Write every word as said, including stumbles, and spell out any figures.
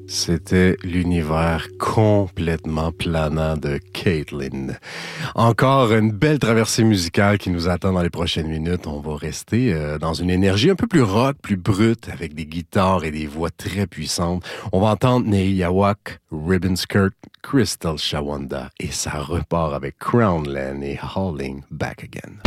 C'était l'univers complètement planant de Caitlin. Encore une belle traversée musicale qui nous attend dans les prochaines minutes. On va rester euh, dans une énergie un peu plus rock, plus brute, avec des guitares et des voix très puissantes. On va entendre Nehiyawak, Ribbon Skirt, Crystal Shawanda et ça repart avec Crownland et Hauling Back Again.